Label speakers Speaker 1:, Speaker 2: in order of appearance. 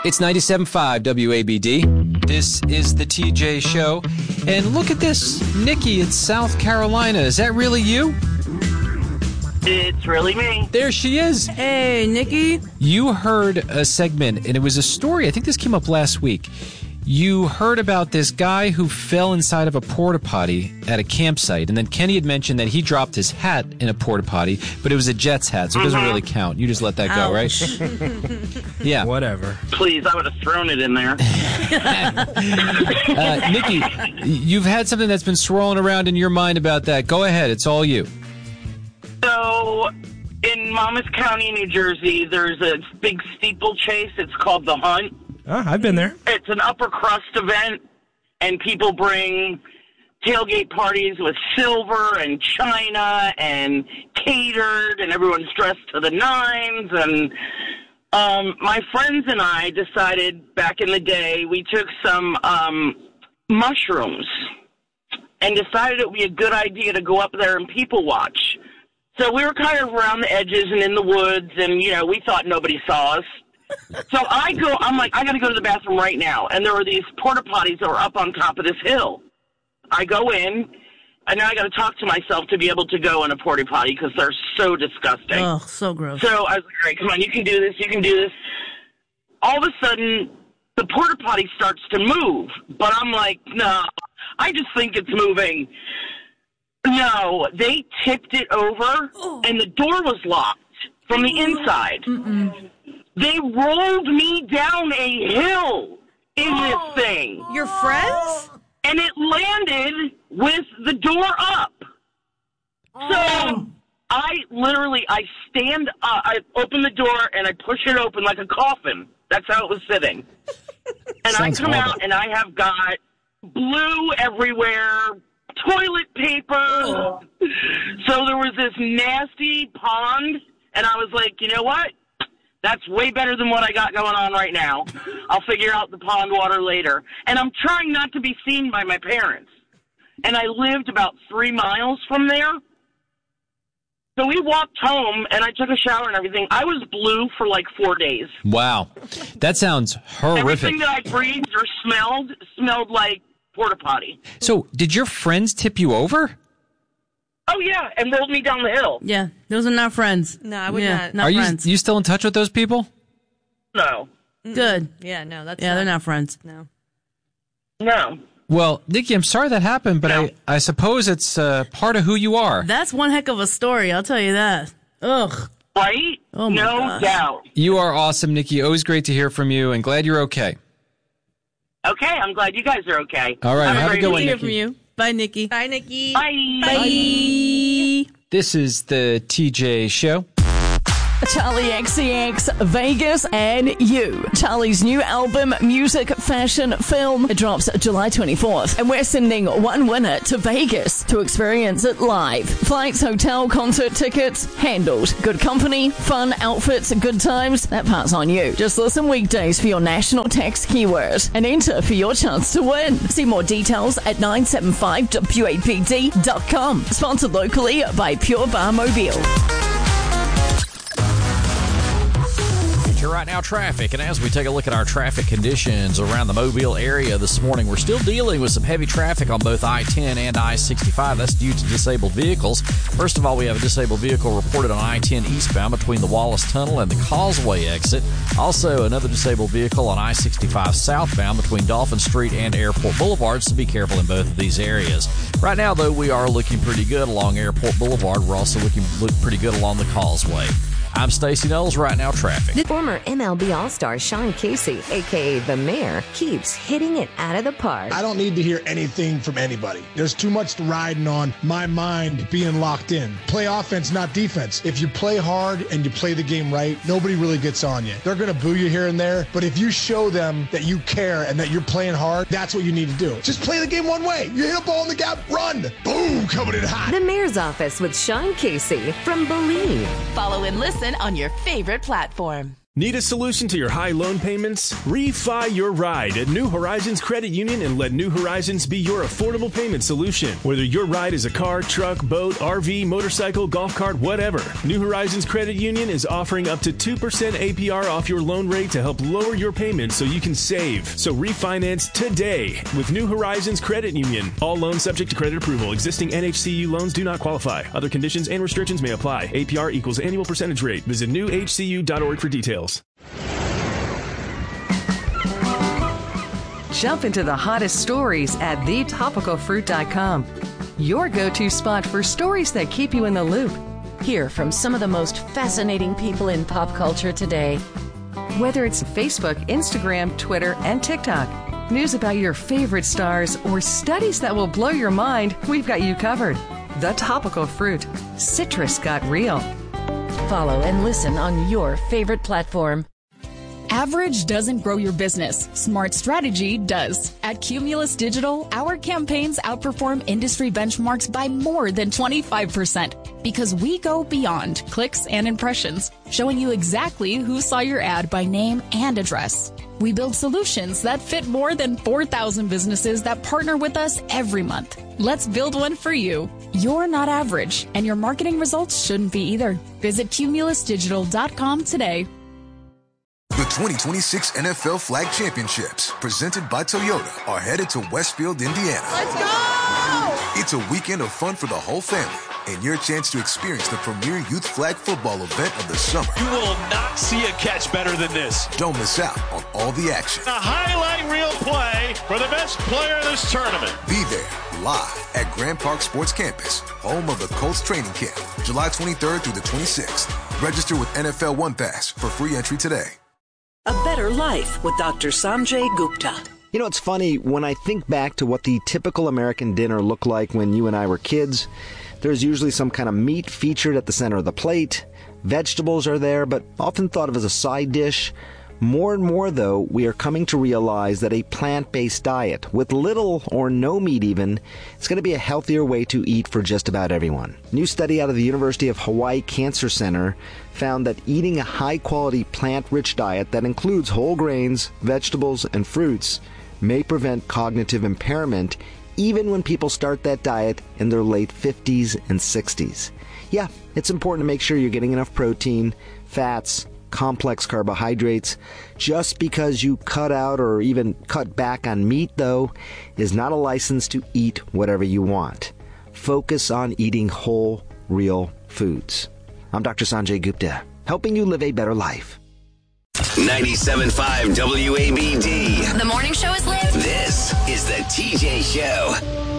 Speaker 1: It's 97.5 WABD. This is the TJ Show. And look at this. Nikki in South Carolina. Is that really you?
Speaker 2: It's really me.
Speaker 1: There she is.
Speaker 3: Hey, Nikki.
Speaker 1: You heard a segment, and it was a story. I think this came up last week. You heard about this guy who fell inside of a porta potty at a campsite, and then Kenny had mentioned that he dropped his hat in a porta potty, but it was a Jets hat, so it doesn't really count. You just let that go, right? Yeah.
Speaker 4: Whatever.
Speaker 2: Please, I would have thrown it in there.
Speaker 1: Nikki, you've had something that's been swirling around in your mind about that. Go ahead. It's all you.
Speaker 2: So, in Monmouth County, New Jersey, there's a big steeplechase. It's called The Hunt.
Speaker 4: I've been there.
Speaker 2: It's an upper crust event, and people bring tailgate parties with silver and china and catered, and everyone's dressed to the nines. And my friends and I decided back in the day, we took some mushrooms and decided it would be a good idea to go up there and people watch. So we were kind of around the edges and in the woods, and, you know, we thought nobody saw us. So I'm like, I got to go to the bathroom right now. And there were these porta potties that were up on top of this hill. I go in, and now I got to talk to myself to be able to go in a porta potty because they're so disgusting.
Speaker 3: Oh, so gross.
Speaker 2: So I was like, all right, come on, you can do this, you can do this. All of a sudden, the porta potty starts to move. But I'm like, no, I just think it's moving. No, they tipped it over, and the door was locked from the inside. Mm-mm. They rolled me down a hill in this thing.
Speaker 3: Your friends?
Speaker 2: And it landed with the door up. So I stand up, I open the door, and I push it open like a coffin. That's how it was sitting. And I come out, and I have got blue everywhere, toilet paper. So there was this nasty pond, and I was like, you know what? That's way better than what I got going on right now. I'll figure out the pond water later. And I'm trying not to be seen by my parents. And I lived about 3 miles from there. So we walked home, and I took a shower and everything. I was blue for like 4 days.
Speaker 1: Wow. That sounds horrific.
Speaker 2: Everything that I breathed or smelled like porta potty.
Speaker 1: So did your friends tip you over?
Speaker 2: Oh, yeah, and rolled me down the hill.
Speaker 3: Yeah, those are not friends.
Speaker 5: No, I would not.
Speaker 1: Are
Speaker 3: friends.
Speaker 1: you still in touch with those people?
Speaker 2: No.
Speaker 3: Good.
Speaker 5: Yeah, no, that's
Speaker 3: they're not friends.
Speaker 5: No.
Speaker 2: No.
Speaker 1: Well, Nikki, I'm sorry that happened, but I suppose it's part of who you are.
Speaker 3: That's one heck of a story, I'll tell you that. Ugh.
Speaker 2: Right?
Speaker 3: Oh, my
Speaker 2: no
Speaker 3: gosh.
Speaker 2: doubt.
Speaker 1: You are awesome, Nikki. Always great to hear from you, and glad you're okay.
Speaker 2: Okay, I'm glad you guys are okay.
Speaker 1: All right, have a good one,
Speaker 3: Hear
Speaker 1: Nikki.
Speaker 3: from you. Bye, Nikki.
Speaker 5: Bye, Nikki.
Speaker 2: Bye.
Speaker 3: Bye.
Speaker 1: This is the TJ Show.
Speaker 6: Charlie XCX, Vegas, and You. Charlie's new album, Music, Fashion, Film, drops July 24th. And we're sending one winner to Vegas to experience it live. Flights, hotel, concert tickets, handled. Good company, fun, outfits, good times, that part's on you. Just listen weekdays for your national text keyword and enter for your chance to win. See more details at 975wapd.com. Sponsored locally by Pure Bar Mobile.
Speaker 7: Right now, traffic. And as we take a look at our traffic conditions around the Mobile area this morning, we're still dealing with some heavy traffic on both I-10 and I-65. That's due to disabled vehicles. First of all, we have a disabled vehicle reported on I-10 eastbound between the Wallace Tunnel and the Causeway exit. Also, another disabled vehicle on I-65 southbound between Dolphin Street and Airport Boulevard, so be careful in both of these areas. Right now, though, we are looking pretty good along Airport Boulevard. We're also looking pretty good along the Causeway. I'm Stacey Knowles. Right now, traffic.
Speaker 8: The former MLB All-Star Sean Casey, a.k.a. The Mayor, keeps hitting it out of the park.
Speaker 9: I don't need to hear anything from anybody. There's too much riding on my mind being locked in. Play offense, not defense. If you play hard and you play the game right, nobody really gets on you. They're going to boo you here and there, but if you show them that you care and that you're playing hard, that's what you need to do. Just play the game one way. You hit a ball in the gap, run. Boom, coming in hot.
Speaker 8: The Mayor's Office with Sean Casey from Believe.
Speaker 10: Follow and listen on your favorite platform.
Speaker 4: Need a solution to your high loan payments? Refi your ride at New Horizons Credit Union and let New Horizons be your affordable payment solution. Whether your ride is a car, truck, boat, RV, motorcycle, golf cart, whatever, New Horizons Credit Union is offering up to 2% APR off your loan rate to help lower your payments so you can save. So refinance today with New Horizons Credit Union. All loans subject to credit approval. Existing NHCU loans do not qualify. Other conditions and restrictions may apply. APR equals annual percentage rate. Visit newhcu.org for details.
Speaker 5: Jump into the hottest stories at thetopicalfruit.com. Your go-to spot for stories that keep you in the loop.
Speaker 6: Hear from some of the most fascinating people in pop culture today.
Speaker 5: Whether it's Facebook, Instagram, Twitter, and TikTok, news about your favorite stars, or studies that will blow your mind, we've got you covered. The Topical Fruit. Citrus got real.
Speaker 6: Follow and listen on your favorite platform.
Speaker 10: Average doesn't grow your business. Smart strategy does. At Cumulus Digital, our campaigns outperform industry benchmarks by more than 25% because we go beyond clicks and impressions, showing you exactly who saw your ad by name and address. We build solutions that fit more than 4,000 businesses that partner with us every month. Let's build one for you. You're not average, and your marketing results shouldn't be either. Visit cumulusdigital.com today.
Speaker 11: The 2026 NFL Flag Championships, presented by Toyota, are headed to Westfield, Indiana.
Speaker 12: Let's go!
Speaker 11: It's a weekend of fun for the whole family and your chance to experience the premier youth flag football event of the summer.
Speaker 12: You will not see a catch better than this.
Speaker 11: Don't miss out on all the action.
Speaker 12: A highlight reel play for the best player in this tournament.
Speaker 11: Be there live at Grand Park Sports Campus, home of the Colts training camp, July 23rd through the 26th. Register with NFL One Pass for free entry today.
Speaker 13: A Better Life with Dr. Sanjay Gupta.
Speaker 14: You know, it's funny, when I think back to what the typical American dinner looked like when you and I were kids, there's usually some kind of meat featured at the center of the plate. Vegetables are there, but often thought of as a side dish. More and more, though, we are coming to realize that a plant-based diet, with little or no meat even, is going to be a healthier way to eat for just about everyone. A new study out of the University of Hawaii Cancer Center found that eating a high-quality plant-rich diet that includes whole grains, vegetables, and fruits may prevent cognitive impairment even when people start that diet in their late 50s and 60s. Yeah, it's important to make sure you're getting enough protein, fats, complex carbohydrates. Just because you cut out or even cut back on meat, though, is not a license to eat whatever you want. Focus on eating whole, real foods. I'm Dr. Sanjay Gupta, helping you live a better life.
Speaker 15: 97.5 WABD.
Speaker 16: The morning show is lit.
Speaker 15: This is the TJ Show.